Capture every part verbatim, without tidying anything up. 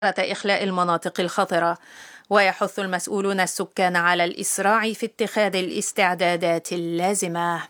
إخلاء المناطق الخطرة، ويحث المسؤولون السكان على الإسراع في اتخاذ الاستعدادات اللازمة.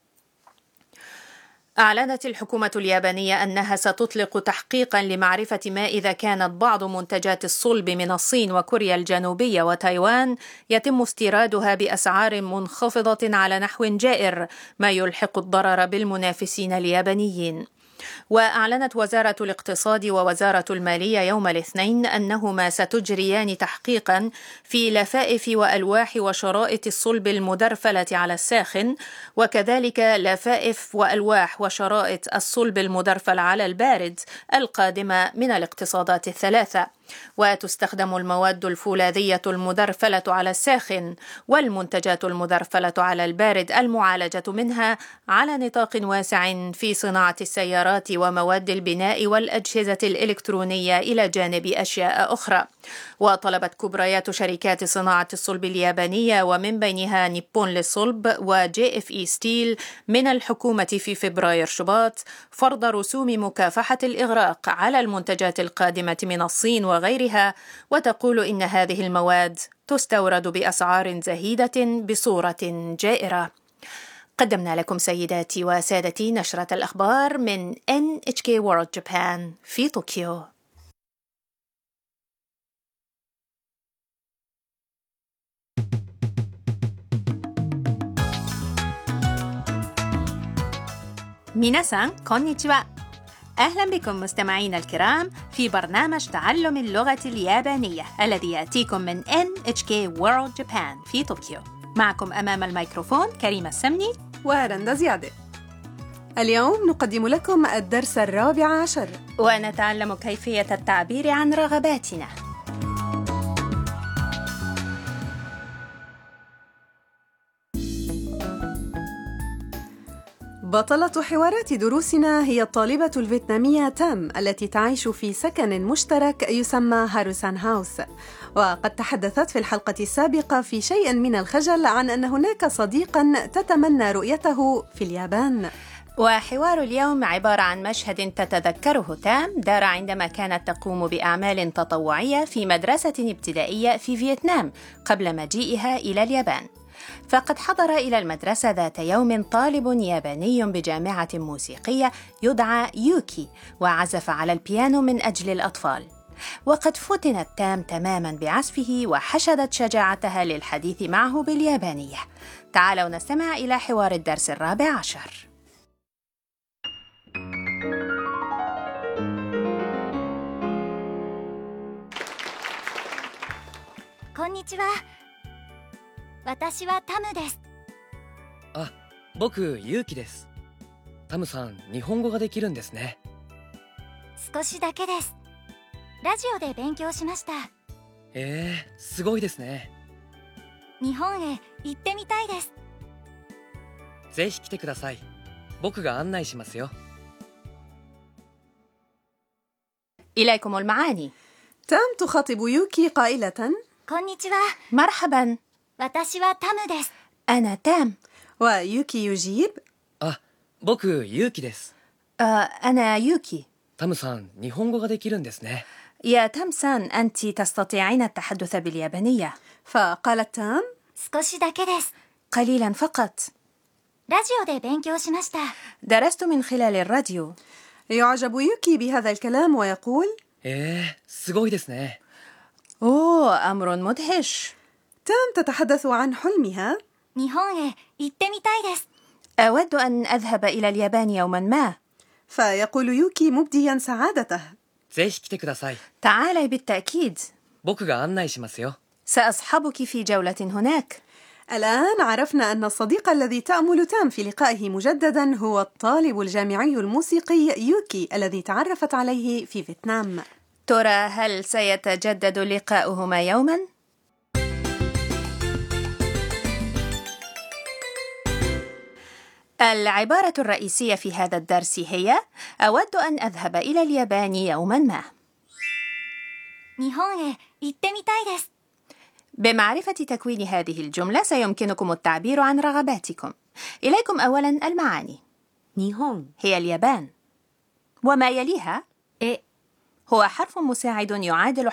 أعلنت الحكومة اليابانية أنها ستطلق تحقيقاً لمعرفة ما إذا كانت بعض منتجات الصلب من الصين وكوريا الجنوبية وتايوان يتم استيرادها بأسعار منخفضة على نحو جائر، ما يلحق الضرر بالمنافسين اليابانيين. وأعلنت وزارة الاقتصاد ووزارة المالية يوم الاثنين أنهما ستجريان تحقيقاً في لفائف وألواح وشرائط الصلب المدرفلة على الساخن، وكذلك لفائف وألواح وشرائط الصلب المدرفل على البارد القادمة من الاقتصادات الثلاثة. وتستخدم المواد الفولاذية المدرفلة على الساخن والمنتجات المدرفلة على البارد المعالجة منها على نطاق واسع في صناعة السيارات ومواد البناء والأجهزة الإلكترونية إلى جانب أشياء أخرى. وطلبت كبريات شركات صناعة الصلب اليابانية ومن بينها نيبون للصلب وجي اف اي ستيل من الحكومة في فبراير شباط فرض رسوم مكافحة الإغراق على المنتجات القادمة من الصين وغيرها، وتقول إن هذه المواد تستورد بأسعار زهيدة بصورة جائرة. قدمنا لكم سيداتي وسادتي نشرة الأخبار من إن إتش كي World Japan في طوكيو. ميناسان كونيتشوا، أهلا بكم مستمعين الكرام في برنامج تعلم اللغة اليابانية الذي يأتيكم من إن إتش كي World Japan في طوكيو. معكم أمام الميكروفون كريمة السمني ورندا زيادة. اليوم نقدم لكم الدرس الرابع عشر، ونتعلم كيفية التعبير عن رغباتنا. بطلة حوارات دروسنا هي الطالبة الفيتنامية تام التي تعيش في سكن مشترك يسمى هاروسان هاوس. وقد تحدثت في الحلقة السابقة في شيء من الخجل عن أن هناك صديقاً تتمنى رؤيته في اليابان. وحوار اليوم عبارة عن مشهد تتذكره تام دار عندما كانت تقوم بأعمال تطوعية في مدرسة ابتدائية في فيتنام قبل مجيئها إلى اليابان. فقد حضر إلى المدرسة ذات يوم طالب ياباني بجامعة موسيقية يدعى يوكي، وعزف على البيانو من أجل الأطفال. وقد فتنت تام تماماً بعزفه وحشدت شجاعتها للحديث معه باليابانية. تعالوا نستمع إلى حوار الدرس الرابع عشر. كونيتشوا. 私はタムです。 あ、僕ユウキです。タムさん、日本語ができるんですね。 少しだけです。ラジオで勉強しました。 えー、すごいですね。 日本へ行ってみたいです。 ぜひ来てください。僕が案内しますよ。 إليكم المعاني. تام تخاطب يوكي قائلة: こんにちは。 مرحبا. 私はタムです。 أنا تام. ويوكي يجيب: あ、僕ユウキです。 آه، أنا يوكي. タムさん、日本語ができるんですね。 يا تام سان، أنت تستطيعين التحدث باليابانية. فقالت تام: 少しだけです。 قليلا فقط. ラジオで勉強しました。 درست من خلال الراديو. يعجب يوكي بهذا الكلام ويقول: えー、すごいですね。 أوه، أمر مدهش. تام تتحدث عن حلمها. 日本へ行ってみたいです。 أود أن أذهب إلى اليابان يوما ما. فيقول يوكي مبديا سعادته: ぜひ来てください。 تعالي بالتأكيد. 僕が案内しますよ。 سأصحبك في جولة هناك. الآن عرفنا أن الصديق الذي تأمل تام في لقائه مجددا هو الطالب الجامعي الموسيقي يوكي الذي تعرفت عليه في فيتنام. ترى هل سيتجدد لقاؤهما يوما؟ العبارة الرئيسية في هذا الدرس هي: أود أن أذهب إلى اليابان يوما ما. 日本へ行ってみたいです。 بمعرفة تكوين هذه الجملة سيمكنكم التعبير عن رغباتكم. إليكم أولا المعاني. 日本 هي اليابان، وما يليها へ هو حرف مساعد يعادل